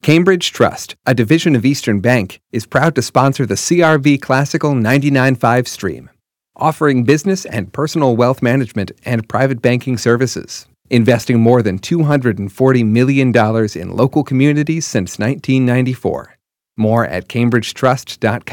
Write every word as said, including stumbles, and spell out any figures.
Cambridge Trust, a division of Eastern Bank, is proud to sponsor the C R V Classical ninety-nine point five stream, offering business and personal wealth management and private banking services, investing more than two hundred forty million dollars in local communities since nineteen ninety-four. More at cambridge trust dot com.